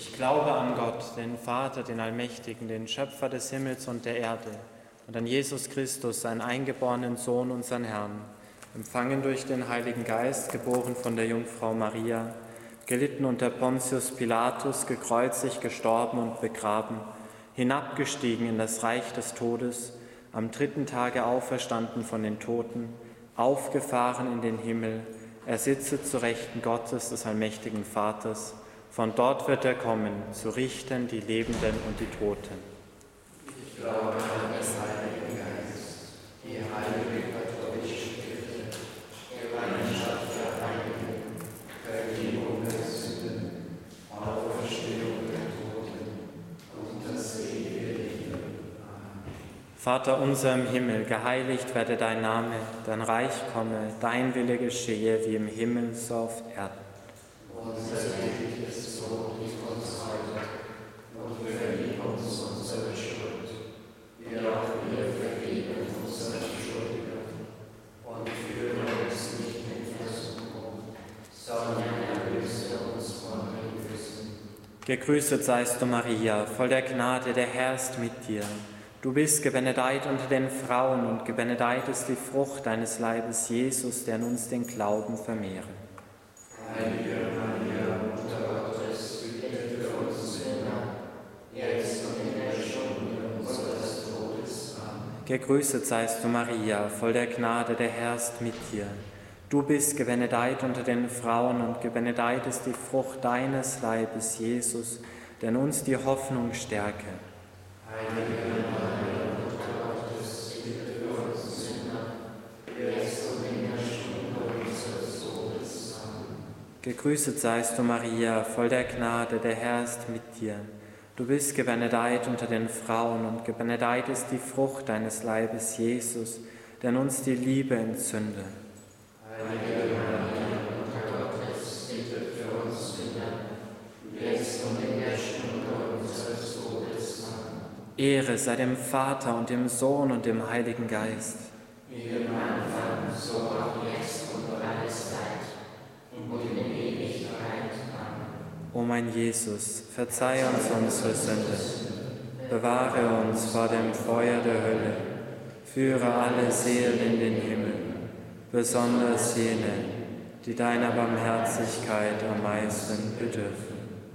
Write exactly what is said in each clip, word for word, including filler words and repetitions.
Ich glaube an Gott, den Vater, den Allmächtigen, den Schöpfer des Himmels und der Erde, und an Jesus Christus, seinen eingeborenen Sohn, unseren Herrn, empfangen durch den Heiligen Geist, geboren von der Jungfrau Maria, gelitten unter Pontius Pilatus, gekreuzigt, gestorben und begraben, hinabgestiegen in das Reich des Todes, am dritten Tage auferstanden von den Toten, aufgefahren in den Himmel, er sitze zu Rechten Gottes, des allmächtigen Vaters. Von dort wird er kommen, zu richten die Lebenden und die Toten. Ich glaube an den Heiligen Geist, die heilige katholische Kirche, Gemeinschaft der Heiligen, Vergebung der Sünden, Auferstehung der Toten und das ewige Leben. Amen. Vater unser im Himmel, geheiligt werde dein Name, dein Reich komme, dein Wille geschehe, wie im Himmel so auf Erden. Unser tägliches Brot gib uns heute und vergib uns unsere Schuld, wie auch wir vergeben unseren Schuldigern. Und führe uns nicht in Versuchung, sondern erlöse uns von dem Bösen. Gegrüßet seist du, Maria, voll der Gnade, der Herr ist mit dir. Du bist gebenedeit unter den Frauen und gebenedeit ist die Frucht deines Leibes, Jesus, der in uns den Glauben vermehre. Heilige Maria, Mutter Gottes, bitte für uns Sünder, jetzt und in der Stunde unseres Todes. Amen. Gegrüßet seist du, Maria, voll der Gnade, der Herr ist mit dir. Du bist gebenedeit unter den Frauen und gebenedeit ist die Frucht deines Leibes, Jesus, der in uns die Hoffnung stärke. Heilige Maria, Mutter Gottes, bitte für uns Sünder, jetzt und in der Stunde unseres Todes. Amen. Gegrüßet seist du, Maria, voll der Gnade, der Herr ist mit dir. Du bist gebenedeit unter den Frauen und gebenedeit ist die Frucht deines Leibes, Jesus, der in uns die Liebe entzünde. Heilige Maria, Mutter Gottes, bitte für uns Sünder, jetzt und in der Stunde unseres Todes. Amen. Ehre sei dem Vater und dem Sohn und dem Heiligen Geist. Wie im Anfang, so auch jetzt und alle Zeit und in Ewigkeit. Amen. O mein Jesus, verzeih uns unsere Sünde, bewahre uns vor dem Feuer der Hölle, führe alle Seelen in den Himmel, besonders jene, die deiner Barmherzigkeit am meisten bedürfen.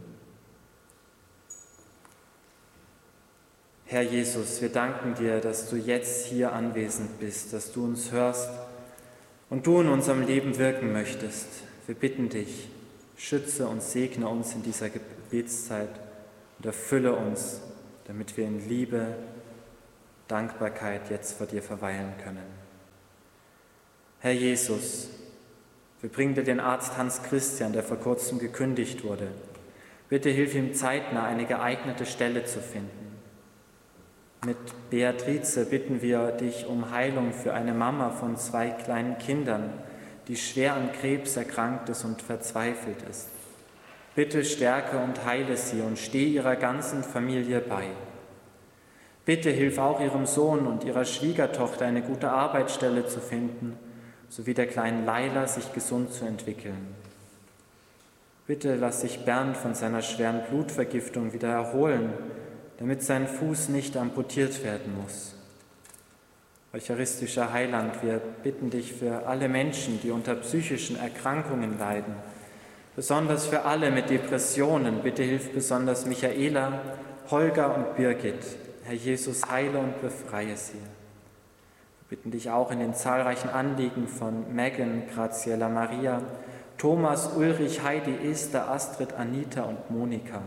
Herr Jesus, wir danken dir, dass du jetzt hier anwesend bist, dass du uns hörst und du in unserem Leben wirken möchtest. Wir bitten dich, schütze und segne uns in dieser Gebetszeit und erfülle uns, damit wir in Liebe, Dankbarkeit jetzt vor dir verweilen können. Herr Jesus, wir bringen dir den Arzt Hans Christian, der vor kurzem gekündigt wurde. Bitte hilf ihm zeitnah, eine geeignete Stelle zu finden. Mit Beatrice bitten wir dich um Heilung für eine Mama von zwei kleinen Kindern, die schwer an Krebs erkrankt ist und verzweifelt ist. Bitte stärke und heile sie und stehe ihrer ganzen Familie bei. Bitte hilf auch ihrem Sohn und ihrer Schwiegertochter, eine gute Arbeitsstelle zu finden, sowie der kleinen Laila sich gesund zu entwickeln. Bitte lass sich Bernd von seiner schweren Blutvergiftung wieder erholen, damit sein Fuß nicht amputiert werden muss. Eucharistischer Heiland, wir bitten dich für alle Menschen, die unter psychischen Erkrankungen leiden, besonders für alle mit Depressionen. Bitte hilf besonders Michaela, Holger und Birgit. Herr Jesus, heile und befreie sie. Wir bitten dich auch in den zahlreichen Anliegen von Megan, Graziella Maria, Thomas, Ulrich, Heidi, Esther, Astrid, Anita und Monika.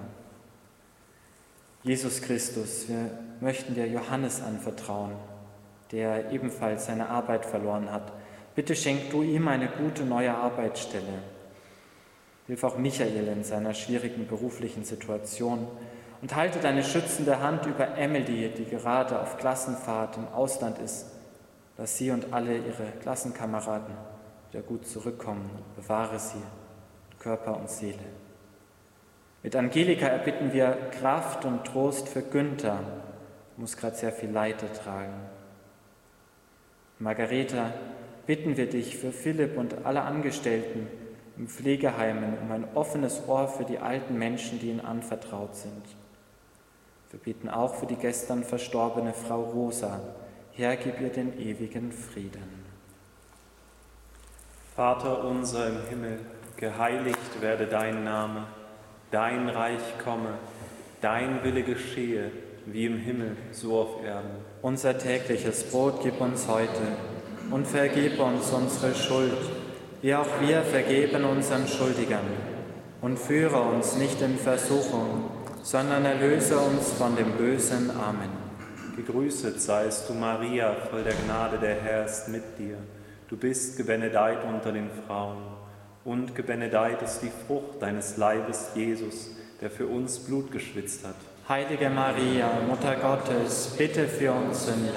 Jesus Christus, wir möchten dir Johannes anvertrauen, der ebenfalls seine Arbeit verloren hat. Bitte schenk du ihm eine gute neue Arbeitsstelle. Hilf auch Michael in seiner schwierigen beruflichen Situation und halte deine schützende Hand über Emily, die gerade auf Klassenfahrt im Ausland ist, dass sie und alle ihre Klassenkameraden wieder gut zurückkommen. Bewahre sie, Körper und Seele. Mit Angelika erbitten wir Kraft und Trost für Günther, muss gerade sehr viel Leid ertragen. Margareta, bitten wir dich für Philipp und alle Angestellten in Pflegeheimen um ein offenes Ohr für die alten Menschen, die ihnen anvertraut sind. Wir beten auch für die gestern verstorbene Frau Rosa. Herr, gib ihr den ewigen Frieden. Vater unser im Himmel, geheiligt werde dein Name, dein Reich komme, dein Wille geschehe, wie im Himmel, so auf Erden. Unser tägliches Brot gib uns heute und vergib uns unsere Schuld, wie auch wir vergeben unseren Schuldigern. Und führe uns nicht in Versuchung, sondern erlöse uns von dem Bösen. Amen. Gegrüßet seist du, Maria, voll der Gnade, der Herr ist mit dir. Du bist gebenedeit unter den Frauen, und gebenedeit ist die Frucht deines Leibes, Jesus, der für uns Blut geschwitzt hat. Heilige Maria, Mutter Gottes, bitte für uns Sünder,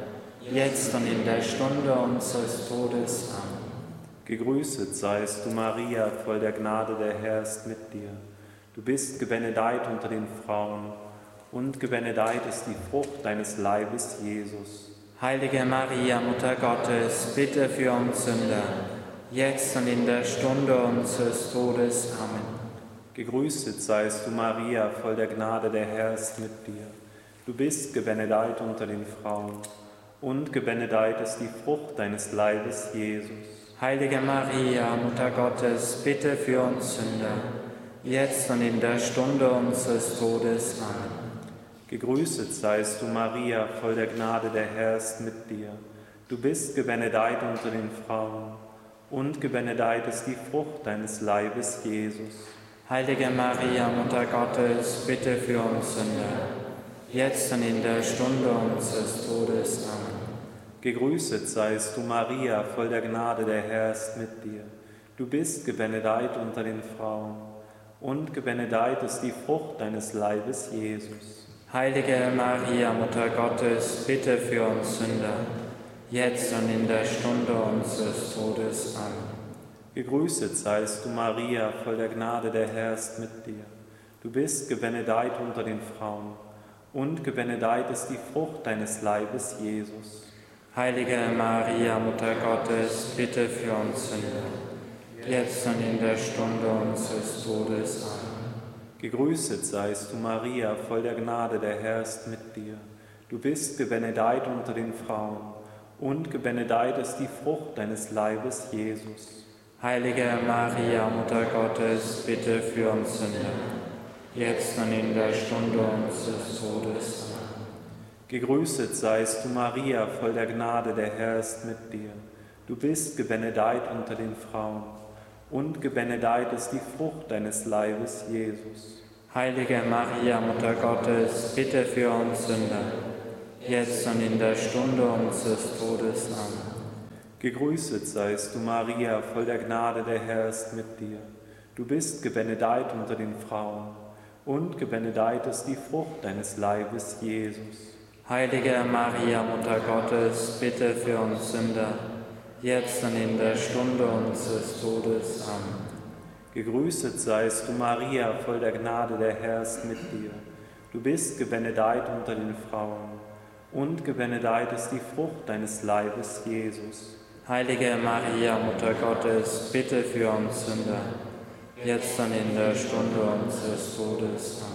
jetzt und in der Stunde unseres Todes. Amen. Gegrüßet seist du, Maria, voll der Gnade, der Herr ist mit dir. Du bist gebenedeit unter den Frauen, und gebenedeit ist die Frucht deines Leibes, Jesus. Heilige Maria, Mutter Gottes, bitte für uns Sünder, jetzt und in der Stunde unseres Todes. Amen. Gegrüßet seist du, Maria, voll der Gnade, der Herr ist mit dir. Du bist gebenedeit unter den Frauen, und gebenedeit ist die Frucht deines Leibes, Jesus. Heilige Maria, Mutter Gottes, bitte für uns Sünder, jetzt und in der Stunde unseres Todes. Amen. Gegrüßet seist du, Maria, voll der Gnade, der Herr ist mit dir. Du bist gebenedeit unter den Frauen, und gebenedeit ist die Frucht deines Leibes, Jesus. Heilige Maria, Mutter Gottes, bitte für uns Sünder, jetzt und in der Stunde unseres Todes. Amen. Gegrüßet seist du, Maria, voll der Gnade, der Herr ist mit dir. Du bist gebenedeit unter den Frauen, und gebenedeit ist die Frucht deines Leibes, Jesus. Heilige Maria, Mutter Gottes, bitte für uns Sünder, jetzt und in der Stunde unseres Todes. Amen. Gegrüßet seist du, Maria, voll der Gnade, der Herr ist mit dir. Du bist gebenedeit unter den Frauen, und gebenedeit ist die Frucht deines Leibes, Jesus. Heilige Maria, Mutter Gottes, bitte für uns Sünder, jetzt und in der Stunde unseres Todes. Amen. Gegrüßet seist du, Maria, voll der Gnade, der Herr ist mit dir. Du bist gebenedeit unter den Frauen, und gebenedeit ist die Frucht deines Leibes, Jesus. Heilige Maria, Mutter Gottes, bitte für uns Sünder, jetzt und in der Stunde unseres Todes. Amen. Gegrüßet seist du, Maria, voll der Gnade, der Herr ist mit dir. Du bist gebenedeit unter den Frauen, und gebenedeit ist die Frucht deines Leibes, Jesus. Heilige Maria, Mutter Gottes, bitte für uns Sünder, jetzt und in der Stunde unseres Todes. Amen. Gegrüßet seist du, Maria, voll der Gnade, der Herr ist mit dir. Du bist gebenedeit unter den Frauen, und gebenedeit ist die Frucht deines Leibes, Jesus. Heilige Maria, Mutter Gottes, bitte für uns Sünder, jetzt und in der Stunde unseres Todes. Amen. Gegrüßet seist du, Maria, voll der Gnade, der Herr ist mit dir. Du bist gebenedeit unter den Frauen, und gebenedeit ist die Frucht deines Leibes, Jesus. Heilige Maria, Mutter Gottes, bitte für uns Sünder, jetzt und in der Stunde unseres Todes. Amen.